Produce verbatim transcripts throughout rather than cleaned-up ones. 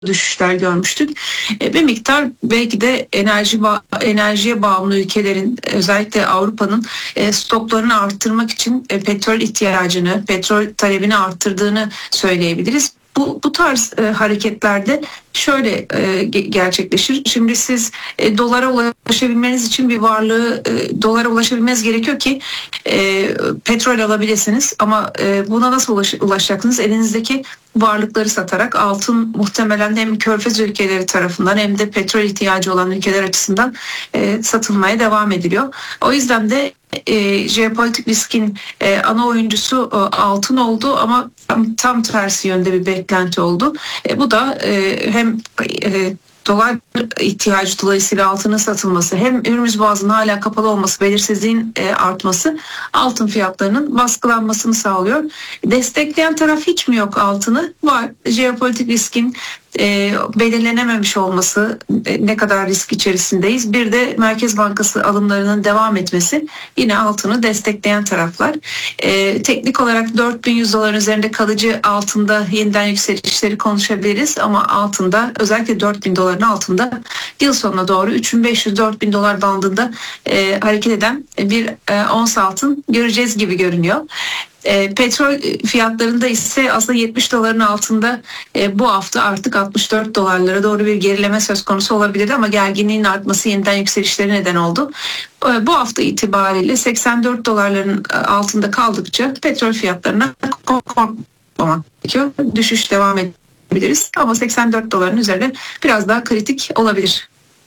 düşüşler görmüştük. E, bir miktar belki de enerji enerjiye bağımlı ülkelerin, özellikle Avrupa'nın e, stoklarını arttırmak için e, petrol ihtiyacını, petrol talebini arttırdığını söyleyebiliriz. Bu, bu tarz e, hareketlerde şöyle e, gerçekleşir. Şimdi siz e, dolara ulaşabilmeniz için bir varlığı, e, dolara ulaşabilmeniz gerekiyor ki e, petrol alabilirsiniz. Ama e, buna nasıl ulaş, ulaşacaksınız? Elinizdeki varlıkları satarak. Altın muhtemelen hem Körfez ülkeleri tarafından hem de petrol ihtiyacı olan ülkeler açısından e, satılmaya devam ediliyor. O yüzden de E, jeopolitik riskin e, ana oyuncusu e, altın oldu ama tam, tam tersi yönde bir beklenti oldu. E, bu da e, hem e, dolar ihtiyacı dolayısıyla altının satılması, hem Hürmüz Boğazı'nın hala kapalı olması, belirsizliğin e, artması altın fiyatlarının baskılanmasını sağlıyor. Destekleyen taraf hiç mi yok altını? Var. Jeopolitik riskin e, belirlenememiş olması, e, ne kadar risk içerisindeyiz. Bir de Merkez Bankası alımlarının devam etmesi yine altını destekleyen taraflar. E, teknik olarak dört bin yüz doların üzerinde kalıcı altında yeniden yükselişleri konuşabiliriz ama altında, özellikle dört bin doların altında yıl sonuna doğru üç bin beş yüz dört bin dolar bandında e, hareket eden bir e, ons altın göreceğiz gibi görünüyor. E, petrol fiyatlarında ise aslında yetmiş doların altında e, bu hafta artık altmış dört dolarlara doğru bir gerileme söz konusu olabilirdi ama gerginliğin artması yeniden yükselişleri neden oldu. E, bu hafta itibariyle seksen dört dolarların altında kaldıkça petrol fiyatlarına korkmamak gerekiyor. Düşüş devam edebiliriz ama seksen dört doların üzerine biraz daha kritik olabilir.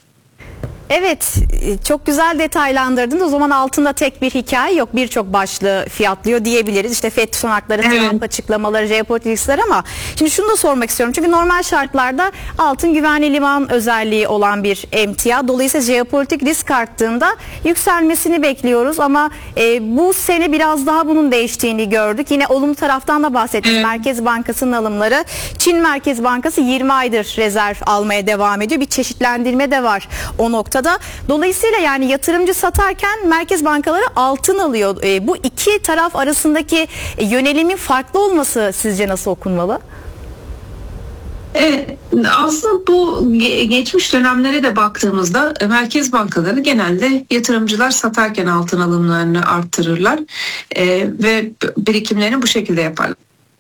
Evet, çok güzel detaylandırdınız. O zaman altında tek bir hikaye yok. Birçok başlığı fiyatlıyor diyebiliriz. İşte FED tutanakları, evet, Trump açıklamaları, jeopolitik riskler ama şimdi şunu da sormak istiyorum. Çünkü normal şartlarda altın güvenli liman özelliği olan bir emtia. Dolayısıyla jeopolitik risk arttığında yükselmesini bekliyoruz ama e, bu sene biraz daha bunun değiştiğini gördük. Yine olumlu taraftan da bahsettiniz. Evet. Merkez Bankası'nın alımları. Çin Merkez Bankası yirmi aydır rezerv almaya devam ediyor. Bir çeşitlendirme de var o noktada. Dolayısıyla yani yatırımcı satarken merkez bankaları altın alıyor. E, bu iki taraf arasındaki e, yönelimin farklı olması sizce nasıl okunmalı? Evet, aslında bu geçmiş dönemlere de baktığımızda merkez bankaları genelde yatırımcılar satarken altın alımlarını arttırırlar e, ve birikimlerini bu şekilde yaparlar.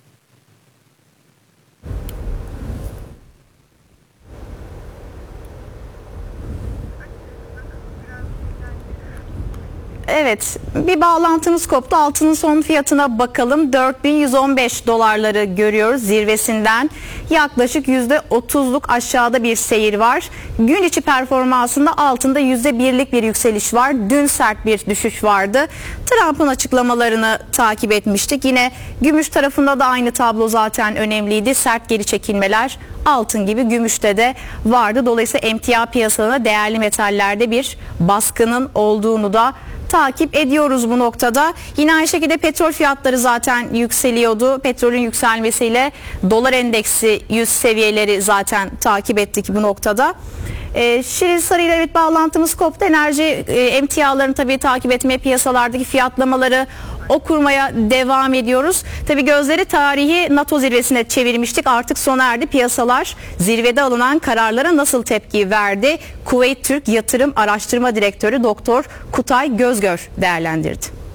Evet, bir bağlantımız koptu. Altının son fiyatına bakalım. dört bin yüz on beş dolarları görüyoruz zirvesinden. Yaklaşık yüzde otuzluk aşağıda bir seyir var. Gün içi performansında altında yüzde birlik bir yükseliş var. Dün sert bir düşüş vardı. Trump'ın açıklamalarını takip etmiştik. Yine gümüş tarafında da aynı tablo zaten önemliydi. Sert geri çekilmeler altın gibi gümüşte de vardı. Dolayısıyla emtia piyasasına değerli metallerde bir baskının olduğunu da takip ediyoruz bu noktada. Yine aynı şekilde petrol fiyatları zaten yükseliyordu. Petrolün yükselmesiyle dolar endeksi yüz seviyeleri zaten takip ettik bu noktada. E, Şirin Sarı ile evet bağlantımız koptu. Enerji e, emtialarını tabii takip etmeye, piyasalardaki fiyatlamaları okurmaya devam ediyoruz. Tabii gözleri tarihi NATO zirvesine çevirmiştik. Artık sona erdi. Piyasalar zirvede alınan kararlara nasıl tepki verdi? Kuveyt Türk Yatırım Araştırma Direktörü Doktor Kutay Gözgör değerlendirdi.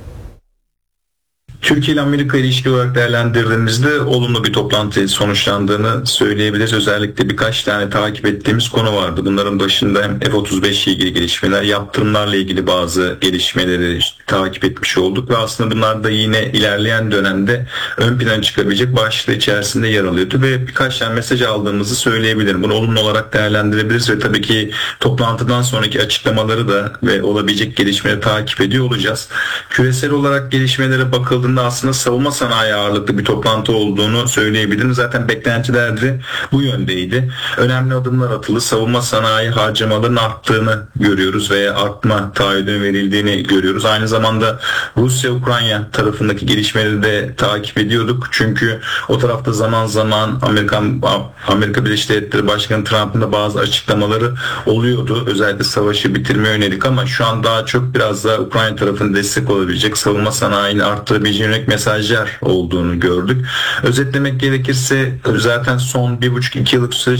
Türkiye ile Amerika ilişki olarak değerlendirdiğimizde olumlu bir toplantı sonuçlandığını söyleyebiliriz. Özellikle birkaç tane takip ettiğimiz konu vardı. Bunların başında hem F otuz beş ile ilgili gelişmeler, yaptırımlarla ilgili bazı gelişmeleri takip etmiş olduk ve aslında bunlar da yine ilerleyen dönemde ön plana çıkabilecek başlığı içerisinde yer alıyordu ve birkaç tane mesaj aldığımızı söyleyebilirim. Bunu olumlu olarak değerlendirebiliriz ve tabii ki toplantıdan sonraki açıklamaları da ve olabilecek gelişmeleri takip ediyor olacağız. Küresel olarak gelişmelere bakıldığında aslında savunma sanayi ağırlıklı bir toplantı olduğunu söyleyebilirim. Zaten beklentiler de bu yöndeydi. Önemli adımlar atıldı. Savunma sanayi harcamalarının arttığını görüyoruz veya artma taahhüdünün verildiğini görüyoruz. Aynı zamanda Rusya-Ukrayna tarafındaki gelişmeleri de takip ediyorduk. Çünkü o tarafta zaman zaman Amerikan Amerika Birleşik Devletleri Başkanı Trump'ın da bazı açıklamaları oluyordu. Özellikle savaşı bitirmeye yönelik ama şu an daha çok biraz da Ukrayna tarafına destek olabilecek, savunma sanayini arttırabilecek yönelik mesajlar olduğunu gördük. Özetlemek gerekirse zaten son bir buçuk iki yıllık süreç